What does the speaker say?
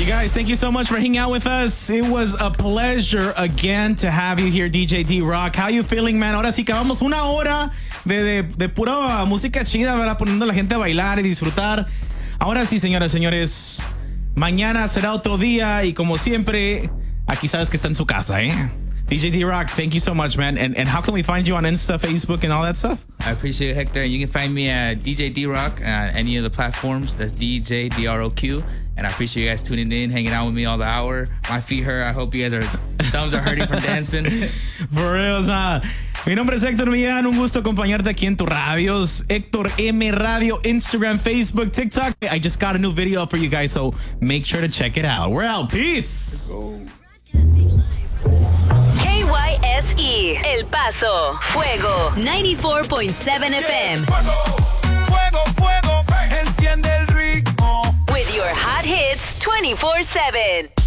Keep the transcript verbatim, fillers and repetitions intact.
guys, thank you so much for hanging out with us. It was a pleasure again to have you here, D J D-Rock. How you feeling, man? Ahora sí acabamos una hora de, de, de pura música chida, ¿verdad? Poniendo a la gente a bailar y disfrutar. Ahora sí, señoras y señores, mañana será otro día y como siempre, aquí sabes que está en su casa, ¿eh? D J D-Rock, thank you so much, man. And and how can we find you on Insta, Facebook, and all that stuff? I appreciate it, Hector. You can find me at D J D-Rock on any of the platforms. That's D J D R O Q. And I appreciate you guys tuning in, hanging out with me all the hour. My feet hurt. I hope you guys are thumbs are hurting from dancing. For real, uh, mi nombre es Héctor Millán. Un gusto acompañarte aquí en tu radios. Héctor M Radio, Instagram, Facebook, TikTok. I just got a new video up for you guys, so make sure to check it out. We're out. Peace. K Y S E, El Paso, Fuego, ninety-four point seven F M. Fuego, fuego, fuego, enciende el ritmo. With your hot hits twenty-four seven.